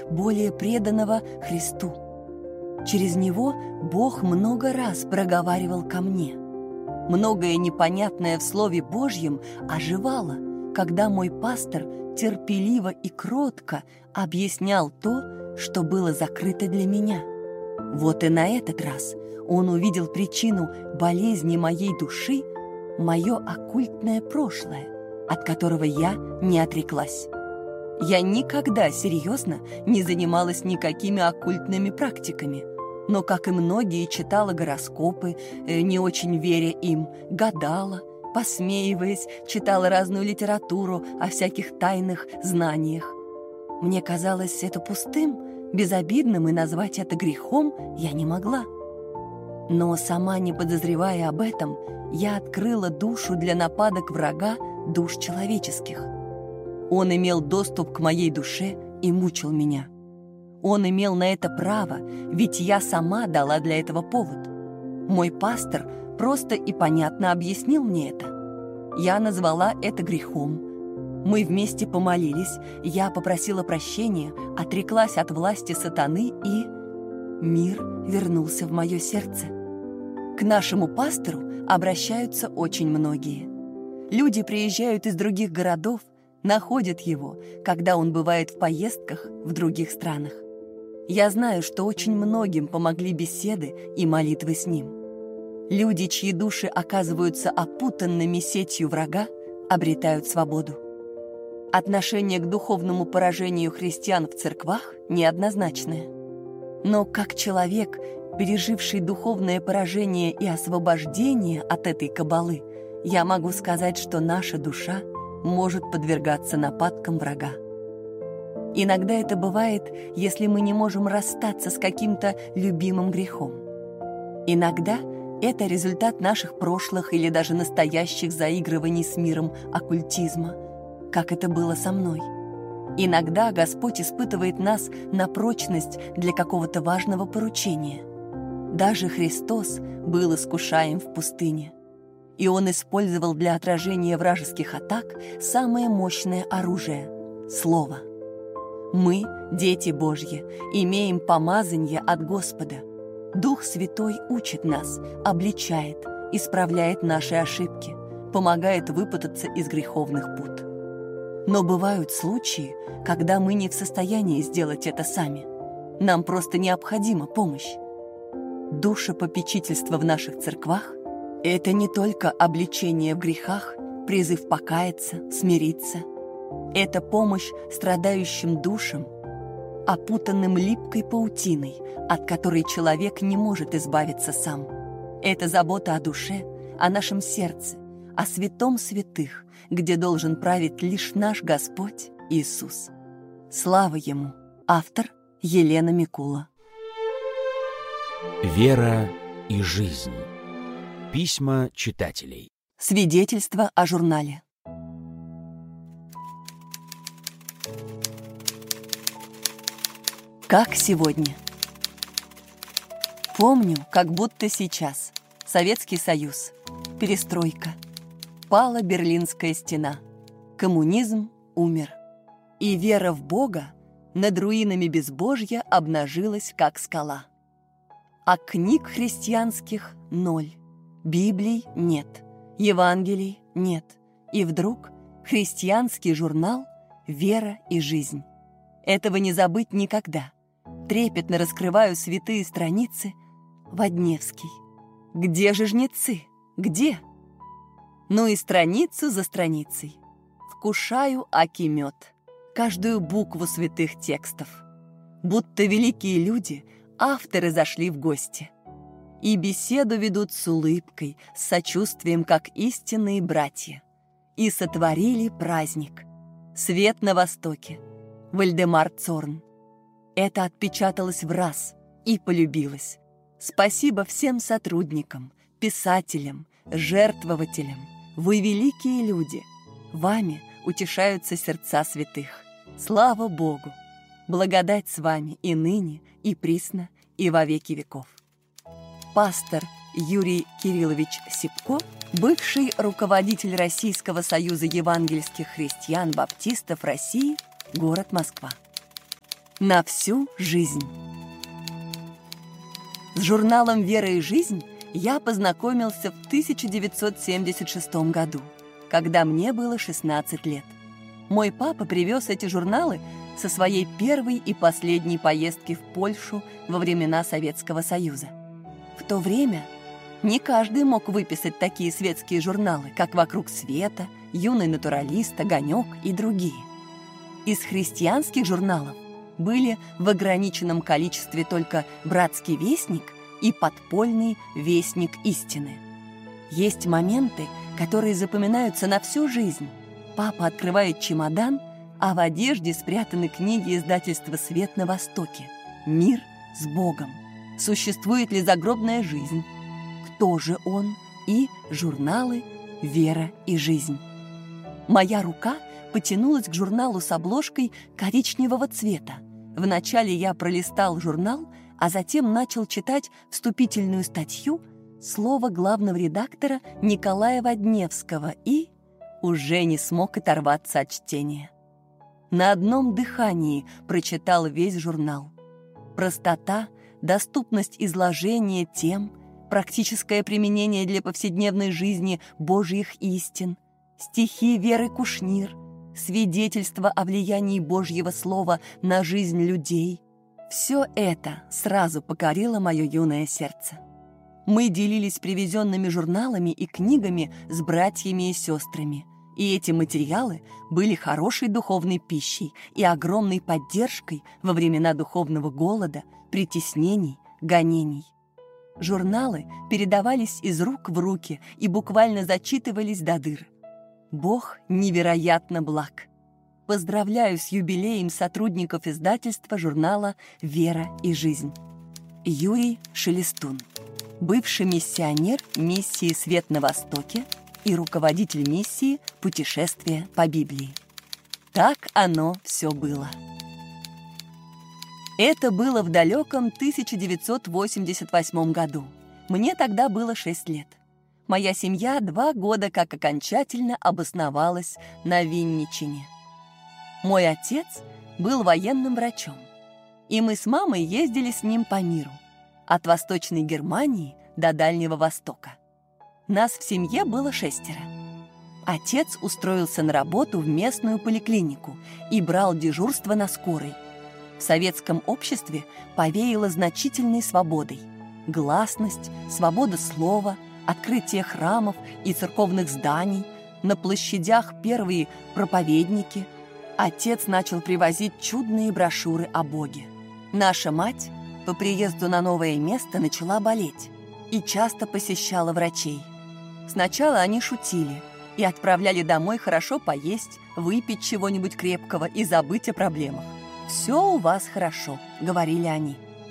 более преданного Христу. Через него Бог много раз проговаривал ко мне. Многое непонятное в Слове Божьем оживало, когда мой пастор терпеливо и кротко объяснял то, что было закрыто для меня. Вот и на этот раз он увидел причину болезни моей души, мое оккультное прошлое, от которого я не отреклась. Я никогда серьезно не занималась никакими оккультными практиками, но, как и многие, читала гороскопы, не очень веря им, гадала, посмеиваясь, читала разную литературу о всяких тайных знаниях. Мне казалось это пустым, безобидным, и назвать это грехом я не могла. Но, сама не подозревая об этом, я открыла душу для нападок врага душ человеческих. Он имел доступ к моей душе и мучил меня. Он имел на это право, ведь я сама дала для этого повод. Мой пастор просто и понятно объяснил мне это. Я назвала это грехом. Мы вместе помолились, я попросила прощения, отреклась от власти сатаны, и мир вернулся в мое сердце. К нашему пастору обращаются очень многие. Люди приезжают из других городов, находят его, когда он бывает в поездках в других странах. Я знаю, что очень многим помогли беседы и молитвы с ним. Люди, чьи души оказываются опутанными сетью врага, обретают свободу. Отношение к духовному поражению христиан в церквах неоднозначное. Но как человек, переживший духовное поражение и освобождение от этой кабалы, я могу сказать, что наша душа может подвергаться нападкам врага. Иногда это бывает, если мы не можем расстаться с каким-то любимым грехом. Иногда это результат наших прошлых или даже настоящих заигрываний с миром оккультизма, как это было со мной. Иногда Господь испытывает нас на прочность для какого-то важного поручения. Даже Христос был искушаем в пустыне. И Он использовал для отражения вражеских атак самое мощное оружие — Слово. Мы, дети Божьи, имеем помазанье от Господа. Дух Святой учит нас, обличает, исправляет наши ошибки, помогает выпутаться из греховных пут. Но бывают случаи, когда мы не в состоянии сделать это сами. Нам просто необходима помощь. Душепопечительство в наших церквах — это не только обличение в грехах, призыв покаяться, смириться. Это помощь страдающим душам, опутанным липкой паутиной, от которой человек не может избавиться сам. Это забота о душе, о нашем сердце, о святом святых, где должен править лишь наш Господь Иисус. Слава Ему! Автор Елена Микула. Вера и жизнь. Письма читателей. Свидетельство о журнале. Как сегодня. Помню, как будто сейчас. Советский Союз. Перестройка. Пала Берлинская стена. Коммунизм умер. И вера в Бога над руинами безбожья обнажилась, как скала. А книг христианских — 0. Библий нет. Евангелий нет. И вдруг христианский журнал «Вера и жизнь». Этого не забыть никогда. Трепетно раскрываю святые страницы. Водневский. Где же жнецы? Где? Ну и страницу за страницей вкушаю аки мед, каждую букву святых текстов. Будто великие люди, авторы, зашли в гости. И беседу ведут с улыбкой, с сочувствием, как истинные братья. И сотворили праздник. Свет на востоке. Вальдемар Цорн. Это отпечаталось в раз и полюбилось. Спасибо всем сотрудникам, писателям, жертвователям. Вы великие люди. Вами утешаются сердца святых. Слава Богу! Благодать с вами и ныне, и присно, и во веки веков. Пастор Юрий Кириллович Сипко, бывший руководитель Российского союза евангельских христиан-баптистов России, город Москва. На всю жизнь. С журналом «Вера и жизнь» я познакомился в 1976 году, когда мне было 16 лет. Мой папа привез эти журналы со своей первой и последней поездки в Польшу во времена Советского Союза. В то время не каждый мог выписать такие светские журналы, как «Вокруг света», «Юный натуралист», «Огонек» и другие. Из христианских журналов были в ограниченном количестве только «Братский вестник» и «Подпольный вестник истины». Есть моменты, которые запоминаются на всю жизнь. Папа открывает чемодан, а в одежде спрятаны книги издательства «Свет на Востоке», «Мир с Богом», «Существует ли загробная жизнь?», «Кто же он?» и журналы «Вера и жизнь». Моя рука потянулась к журналу с обложкой коричневого цвета. Вначале я пролистал журнал, а затем начал читать вступительную статью, слово главного редактора Николая Водневского и уже не смог оторваться от чтения. На одном дыхании прочитал весь журнал. Простота, доступность изложения тем, практическое применение для повседневной жизни Божьих истин, стихи Веры Кушнир, свидетельство о влиянии Божьего Слова на жизнь людей. Все это сразу покорило мое юное сердце. Мы делились привезенными журналами и книгами с братьями и сестрами, и эти материалы были хорошей духовной пищей и огромной поддержкой во времена духовного голода, притеснений, гонений. Журналы передавались из рук в руки и буквально зачитывались до дыр. Бог невероятно благ. Поздравляю с юбилеем сотрудников издательства журнала «Вера и жизнь». Юрий Шелестун, бывший миссионер миссии «Свет на Востоке» и руководитель миссии «Путешествие по Библии». Так оно все было. Это было в далеком 1988 году. Мне тогда было 6 лет. Моя семья 2 года как окончательно обосновалась на Винничине. Мой отец был военным врачом, и мы с мамой ездили с ним по миру, от Восточной Германии до Дальнего Востока. Нас в семье было 6. Отец устроился на работу в местную поликлинику и брал дежурство на скорой. В советском обществе повеяло значительной свободой. Гласность, свобода слова, открытие храмов и церковных зданий, на площадях первые проповедники. Отец начал привозить чудные брошюры о Боге. Наша мать по приезду на новое место начала болеть и часто посещала врачей. Сначала они шутили и отправляли домой хорошо поесть, выпить чего-нибудь крепкого и забыть о проблемах. «Все у вас хорошо», — говорили они.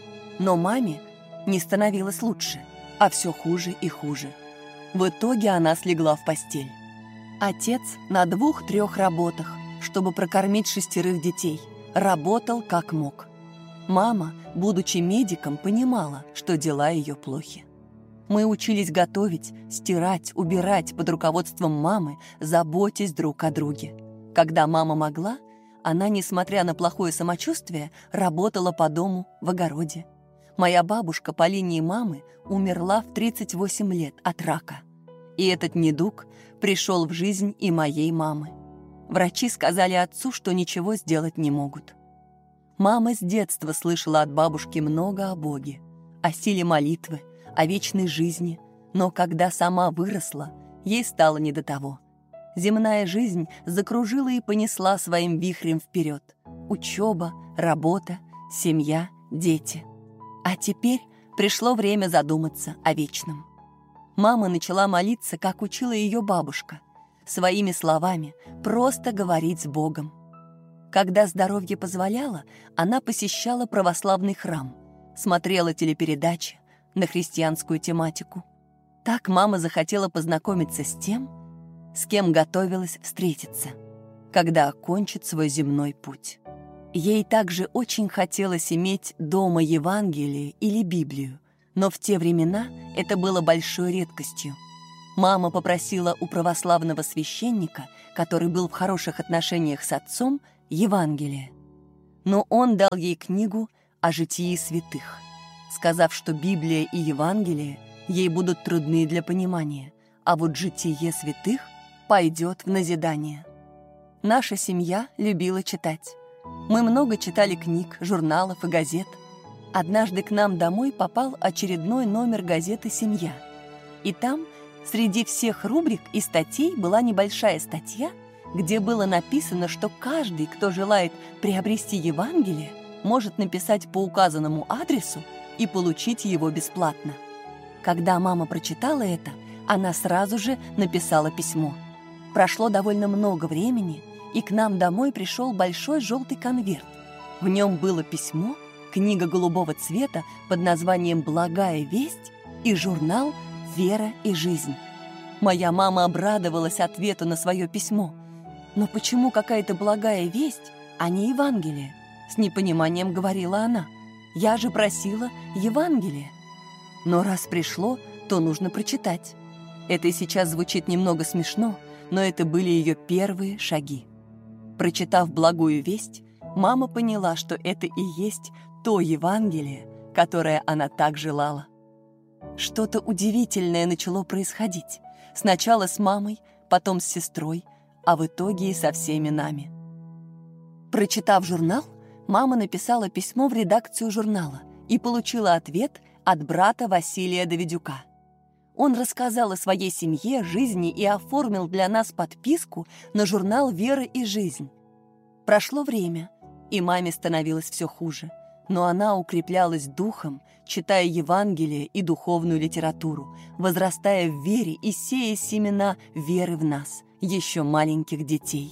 Но маме не становилось лучше, а все хуже и хуже. В итоге она слегла в постель. Отец на 2-3 работах, чтобы прокормить 6 детей, работал как мог. Мама, будучи медиком, понимала, что дела ее плохи. Мы учились готовить, стирать, убирать под руководством мамы, заботясь друг о друге. Когда мама могла, она, несмотря на плохое самочувствие, работала по дому, в огороде. Моя бабушка по линии мамы умерла в 38 лет от рака. И этот недуг пришел в жизнь и моей мамы. Врачи сказали отцу, что ничего сделать не могут. Мама с детства слышала от бабушки много о Боге, о силе молитвы, о вечной жизни, но когда сама выросла, ей стало не до того. Земная жизнь закружила и понесла своим вихрем вперед. Учеба, работа, семья, дети. А теперь пришло время задуматься о вечном. Мама начала молиться, как учила ее бабушка, своими словами, просто говорить с Богом. Когда здоровье позволяло, она посещала православный храм, смотрела телепередачи на христианскую тематику. Так мама захотела познакомиться с тем, с кем готовилась встретиться, когда окончит свой земной путь. Ей также очень хотелось иметь дома Евангелие или Библию, но в те времена это было большой редкостью. Мама попросила у православного священника, который был в хороших отношениях с отцом, Евангелие. Но он дал ей книгу о житии святых, сказав, что Библия и Евангелие ей будут трудны для понимания, а вот житие святых пойдет в назидание. Наша семья любила читать. Мы много читали книг, журналов и газет. Однажды к нам домой попал очередной номер газеты «Семья». И там, среди всех рубрик и статей, была небольшая статья, где было написано, что каждый, кто желает приобрести Евангелие, может написать по указанному адресу и получить его бесплатно. Когда мама прочитала это, она сразу же написала письмо. Прошло довольно много времени, и к нам домой пришел большой желтый конверт. В нем было письмо, книга голубого цвета под названием «Благая весть» и журнал «Вера и жизнь». Моя мама обрадовалась ответу на свое письмо. «Но почему какая-то благая весть, а не Евангелие?» С непониманием говорила она. «Я же просила Евангелие». Но раз пришло, то нужно прочитать. Это и сейчас звучит немного смешно, но это были ее первые шаги. Прочитав благую весть, мама поняла, что это и есть то Евангелие, которое она так желала. Что-то удивительное начало происходить. Сначала с мамой, потом с сестрой, а в итоге и со всеми нами. Прочитав журнал, мама написала письмо в редакцию журнала и получила ответ от брата Василия Давидюка. Он рассказал о своей семье, жизни и оформил для нас подписку на журнал «Вера и жизнь». Прошло время, и маме становилось все хуже, но она укреплялась духом, читая Евангелие и духовную литературу, возрастая в вере и сея семена веры в нас, еще маленьких детей.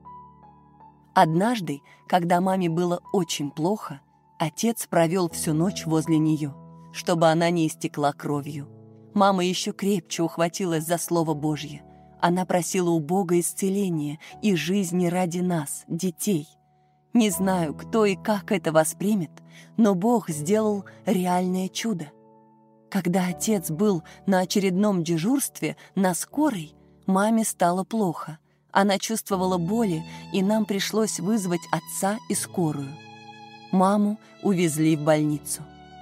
Однажды, когда маме было очень плохо, отец провел всю ночь возле нее, чтобы она не истекла кровью. Мама еще крепче ухватилась за Слово Божье. Она просила у Бога исцеления и жизни ради нас, детей. Не знаю, кто и как это воспримет, но Бог сделал реальное чудо. Когда отец был на очередном дежурстве на скорой, маме стало плохо. Она чувствовала боли, и нам пришлось вызвать отца и скорую. Маму увезли в больницу.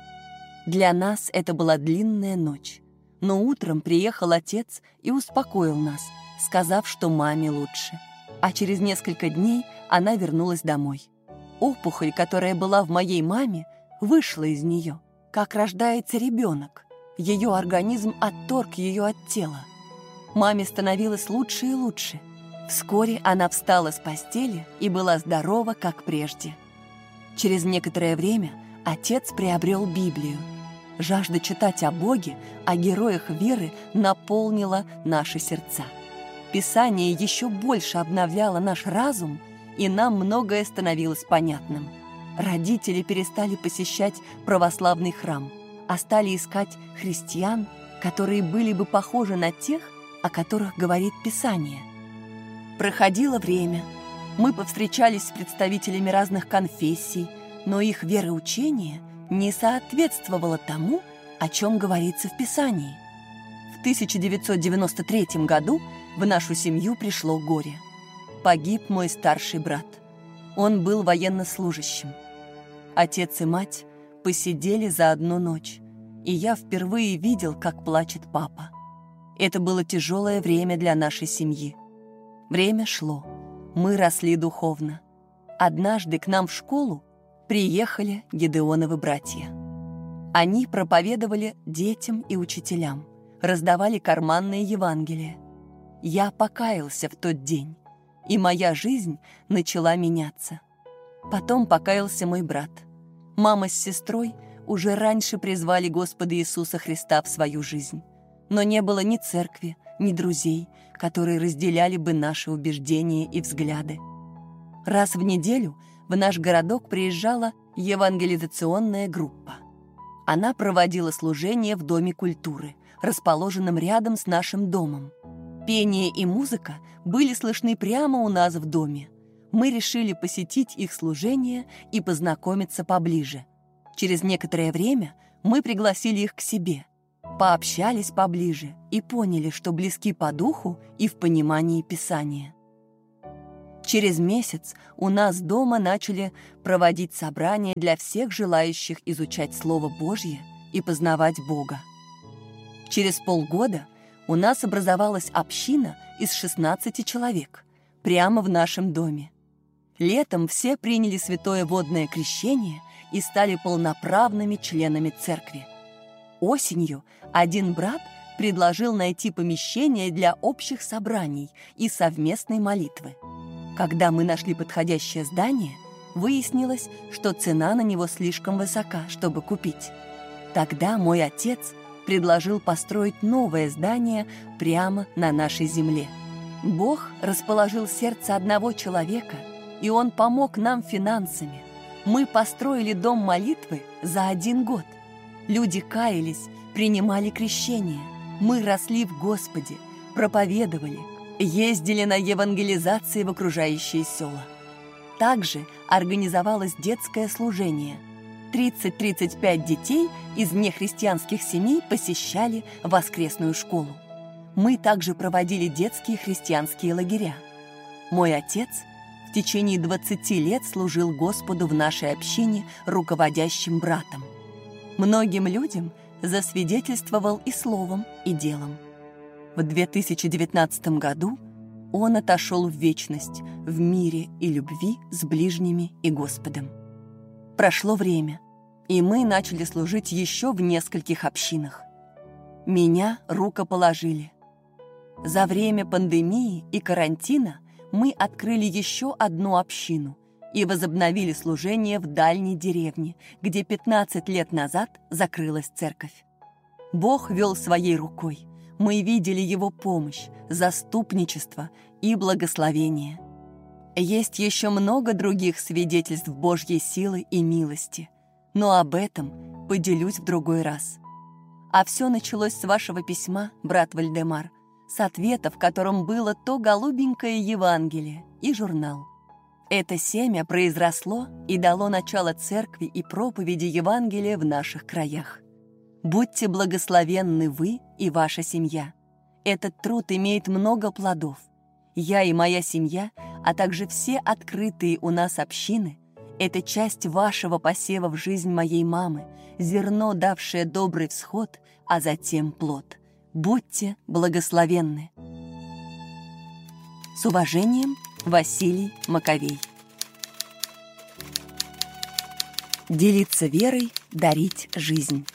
Для нас это была длинная ночь. Но утром приехал отец и успокоил нас, сказав, что маме лучше. А через несколько дней она вернулась домой. Опухоль, которая была в моей маме, вышла из нее, как рождается ребенок. Ее организм отторг ее от тела. Маме становилось лучше и лучше. Вскоре она встала с постели и была здорова, как прежде. Через некоторое время отец приобрел Библию. Жажда читать о Боге, о героях веры наполнила наши сердца. Писание еще больше обновляло наш разум, и нам многое становилось понятным. Родители перестали посещать православный храм, а стали искать христиан, которые были бы похожи на тех, о которых говорит Писание. Проходило время, мы повстречались с представителями разных конфессий, но их вероучение не соответствовало тому, о чем говорится в Писании. В 1993 году в нашу семью пришло горе. Погиб мой старший брат. Он был военнослужащим. Отец и мать посидели за одну ночь, и я впервые видел, как плачет папа. Это было тяжелое время для нашей семьи. Время шло, мы росли духовно. Однажды к нам в школу приехали Гедеоновы братья. Они проповедовали детям и учителям, раздавали карманные Евангелия. Я покаялся в тот день, и моя жизнь начала меняться. Потом покаялся мой брат. Мама с сестрой уже раньше призвали Господа Иисуса Христа в свою жизнь. Но не было ни церкви, ни друзей, которые разделяли бы наши убеждения и взгляды. Раз в неделю в наш городок приезжала евангелизационная группа. Она проводила служение в Доме культуры, расположенном рядом с нашим домом. Пение и музыка были слышны прямо у нас в доме. Мы решили посетить их служение и познакомиться поближе. Через некоторое время мы пригласили их к себе, пообщались поближе и поняли, что близки по духу и в понимании Писания. Через месяц у нас дома начали проводить собрания для всех желающих изучать Слово Божье и познавать Бога. Через полгода у нас образовалась община из 16 человек прямо в нашем доме. Летом все приняли святое водное крещение и стали полноправными членами церкви. Осенью один брат предложил найти помещение для общих собраний и совместной молитвы. Когда мы нашли подходящее здание, выяснилось, что цена на него слишком высока, чтобы купить. Тогда мой отец предложил построить новое здание прямо на нашей земле. Бог расположил сердце одного человека, и он помог нам финансами. Мы построили дом молитвы за 1 год. Люди каялись, принимали крещение. Мы росли в Господе, проповедовали, ездили на евангелизации в окружающие села. Также организовалось детское служение. 30-35 детей из нехристианских семей посещали воскресную школу. Мы также проводили детские христианские лагеря. Мой отец в течение 20 лет служил Господу в нашей общине руководящим братом. Многим людям засвидетельствовал и словом, и делом. В 2019 году он отошел в вечность в мире и любви с ближними и Господом. Прошло время, и мы начали служить еще в нескольких общинах. Меня рукоположили. За время пандемии и карантина мы открыли еще одну общину и возобновили служение в дальней деревне, где 15 лет назад закрылась церковь. Бог вел своей рукой. Мы видели Его помощь, заступничество и благословение. Есть еще много других свидетельств Божьей силы и милости, но об этом поделюсь в другой раз. А все началось с вашего письма, брат Вальдемар, с ответа, в котором было то голубенькое Евангелие и журнал. Это семя произросло и дало начало церкви и проповеди Евангелия в наших краях. Будьте благословенны вы и ваша семья. Этот труд имеет много плодов. Я и моя семья, а также все открытые у нас общины — это часть вашего посева в жизнь моей мамы, зерно, давшее добрый всход, а затем плод. Будьте благословенны. С уважением, Василий Маковей. Делиться верой, дарить жизнь.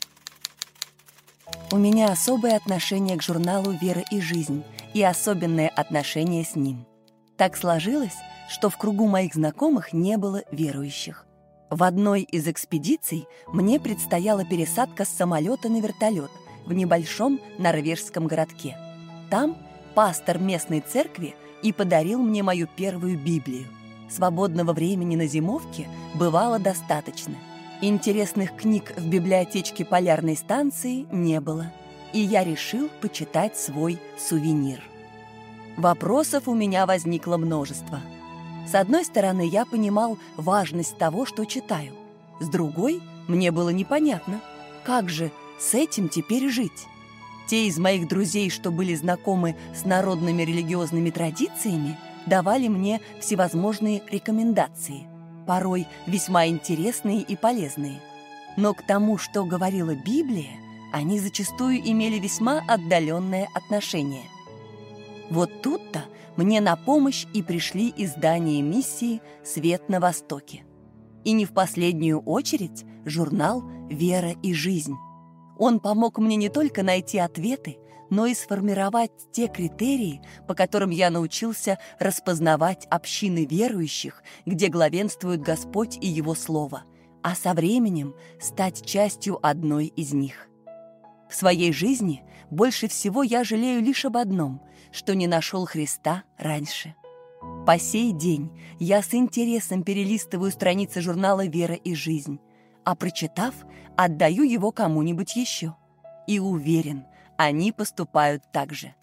У меня особое отношение к журналу «Вера и жизнь» и особенное отношение с ним. Так сложилось, что в кругу моих знакомых не было верующих. В одной из экспедиций мне предстояла пересадка с самолета на вертолет в небольшом норвежском городке. Там пастор местной церкви и подарил мне мою первую Библию. Свободного времени на зимовке бывало достаточно. Интересных книг в библиотечке полярной станции не было, и я решил почитать свой сувенир. Вопросов у меня возникло множество. С одной стороны, я понимал важность того, что читаю. С другой, мне было непонятно, как же с этим теперь жить. Те из моих друзей, что были знакомы с народными религиозными традициями, давали мне всевозможные рекомендации, порой весьма интересные и полезные. Но к тому, что говорила Библия, они зачастую имели весьма отдаленное отношение. Вот тут-то мне на помощь и пришли издания миссии «Свет на Востоке». И не в последнюю очередь журнал «Вера и жизнь». Он помог мне не только найти ответы, но и сформировать те критерии, по которым я научился распознавать общины верующих, где главенствует Господь и Его Слово, а со временем стать частью одной из них. В своей жизни больше всего я жалею лишь об одном, что не нашел Христа раньше. По сей день я с интересом перелистываю страницы журнала «Вера и жизнь», а прочитав, отдаю его кому-нибудь еще. И уверен, они поступают так же.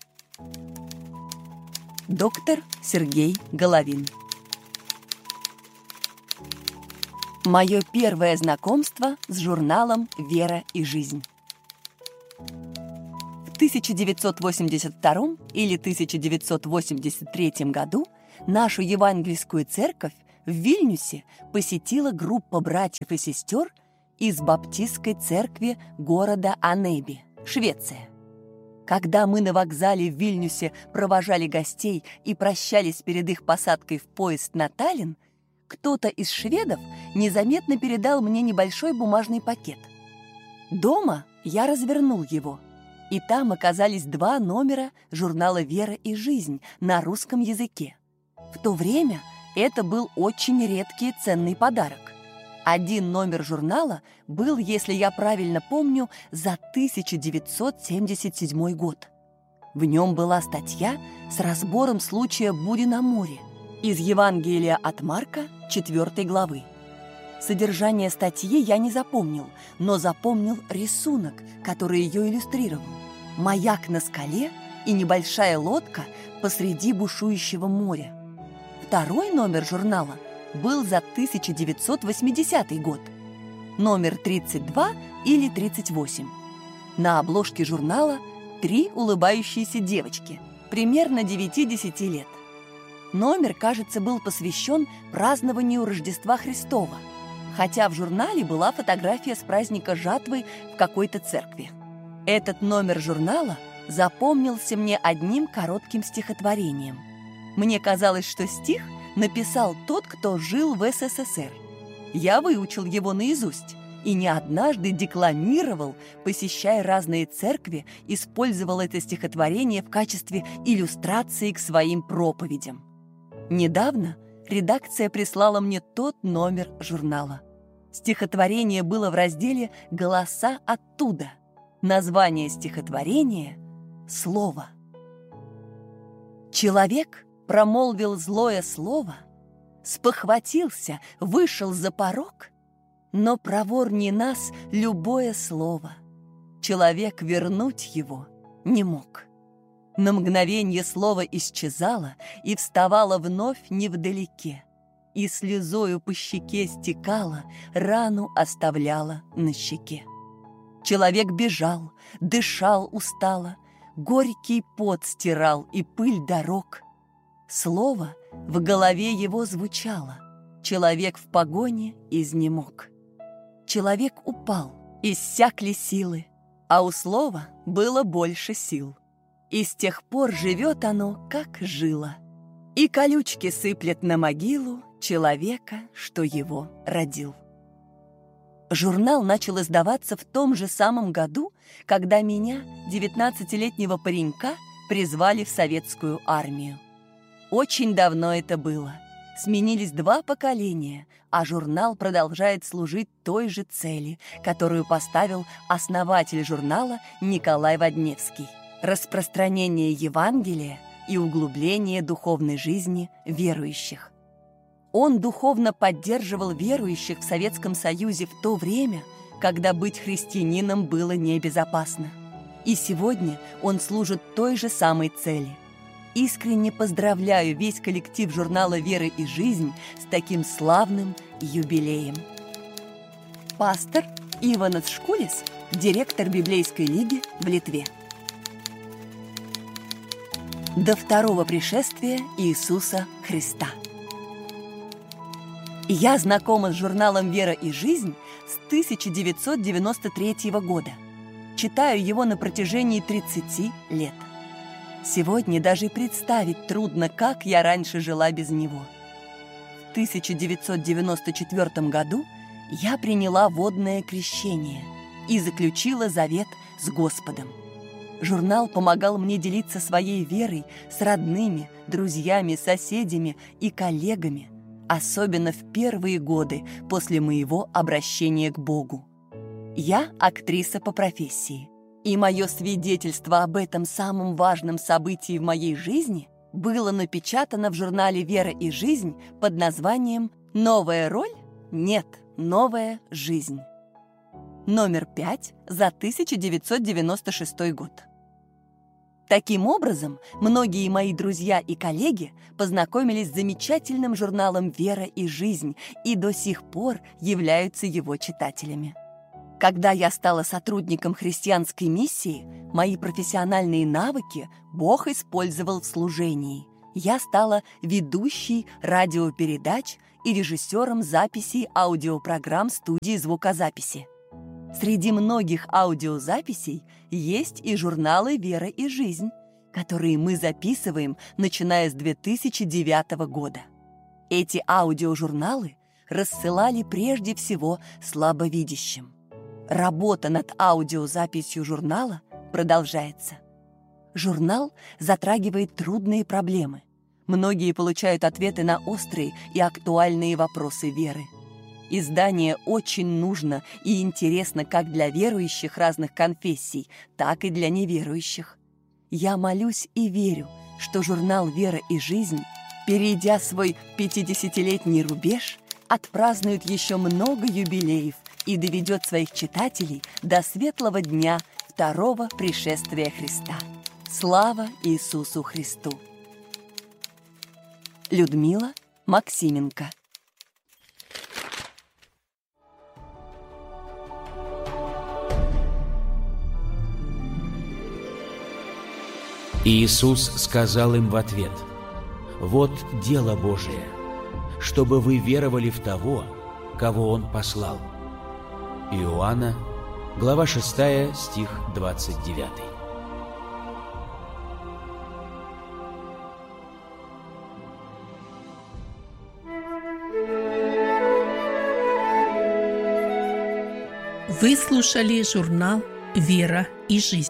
Доктор Сергей Головин. Мое первое знакомство с журналом «Вера и жизнь». В 1982 или 1983 году нашу евангельскую церковь в Вильнюсе посетила группа братьев и сестер из баптистской церкви города Анеби, Швеция. Когда мы на вокзале в Вильнюсе провожали гостей и прощались перед их посадкой в поезд на Таллин, кто-то из шведов незаметно передал мне небольшой бумажный пакет. Дома я развернул его, и там оказались 2 номера журнала «Вера и жизнь» на русском языке. В то время это был очень редкий и ценный подарок. 1 номер журнала был, если я правильно помню, за 1977 год. В нем была статья с разбором случая бури на море из Евангелия от Марка, 4 главы. Содержание статьи я не запомнил, но запомнил рисунок, который ее иллюстрировал. Маяк на скале и небольшая лодка посреди бушующего моря. 2 номер журнала был за 1980 год. Номер 32 или 38. На обложке журнала 3 улыбающиеся девочки, примерно 9-10 лет. Номер, кажется, был посвящен празднованию Рождества Христова, хотя в журнале была фотография с праздника жатвы в какой-то церкви. Этот номер журнала запомнился мне одним коротким стихотворением. Мне казалось, что стих написал тот, кто жил в СССР. Я выучил его наизусть и не однажды декламировал, посещая разные церкви, использовал это стихотворение в качестве иллюстрации к своим проповедям. Недавно редакция прислала мне тот номер журнала. Стихотворение было в разделе «Голоса оттуда». Название стихотворения — «Слово». Человек промолвил злое слово, спохватился, вышел за порог, но проворнее нас любое слово. Человек вернуть его не мог. На мгновенье слово исчезало и вставало вновь невдалеке, и слезою по щеке стекало, рану оставляла на щеке. Человек бежал, дышал устало, горький пот стирал и пыль дорог. Слово в голове его звучало, человек в погоне изнемог. Человек упал, иссякли силы, а у слова было больше сил. И с тех пор живет оно, как жило, и колючки сыплет на могилу человека, что его родил. Журнал начал издаваться в том же самом году, когда меня, 19-летнего паренька, призвали в советскую армию. Очень давно это было. Сменились 2 поколения, а журнал продолжает служить той же цели, которую поставил основатель журнала Николай Водневский – распространение Евангелия и углубление духовной жизни верующих. Он духовно поддерживал верующих в Советском Союзе в то время, когда быть христианином было небезопасно. И сегодня он служит той же самой цели. Искренне поздравляю весь коллектив журнала «Вера и жизнь» с таким славным юбилеем. Пастор Иванас Шкулис, директор Библейской лиги в Литве. До второго пришествия Иисуса Христа. Я знакома с журналом «Вера и жизнь» с 1993 года. Читаю его на протяжении 30 лет. Сегодня даже представить трудно, как я раньше жила без него. В 1994 году я приняла водное крещение и заключила завет с Господом. Журнал помогал мне делиться своей верой с родными, друзьями, соседями и коллегами, особенно в первые годы после моего обращения к Богу. Я актриса по профессии. И мое свидетельство об этом самом важном событии в моей жизни было напечатано в журнале «Вера и жизнь» под названием «Новая роль? Нет, новая жизнь». Номер 5 за 1996 год. Таким образом, многие мои друзья и коллеги познакомились с замечательным журналом «Вера и жизнь» и до сих пор являются его читателями. Когда я стала сотрудником христианской миссии, мои профессиональные навыки Бог использовал в служении, я стала ведущей радиопередач и режиссером записей аудиопрограмм студии звукозаписи. Среди многих аудиозаписей есть и журналы «Вера и жизнь», которые мы записываем, начиная с 2009 года. Эти аудиожурналы рассылали прежде всего слабовидящим. Работа над аудиозаписью журнала продолжается. Журнал затрагивает трудные проблемы. Многие получают ответы на острые и актуальные вопросы веры. Издание очень нужно и интересно как для верующих разных конфессий, так и для неверующих. Я молюсь и верю, что журнал «Вера и жизнь», перейдя свой 50-летний рубеж, отпразднует еще много юбилеев и доведет своих читателей до светлого дня второго пришествия Христа. Слава Иисусу Христу! Людмила Максименко. Иисус сказал им в ответ: «Вот дело Божие, чтобы вы веровали в того, кого Он послал». Иоанна, глава 6, стих 29. Вы слушали журнал «Вера и жизнь».